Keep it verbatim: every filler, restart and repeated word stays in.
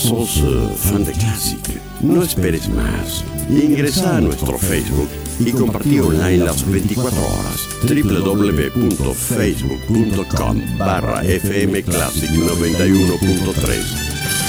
¿Sos uh, fan de Classic? No esperes más. Ingresa a nuestro Facebook y compartí online las veinticuatro horas. doble u doble u doble u punto facebook punto com barra fm classic noventa y uno punto tres.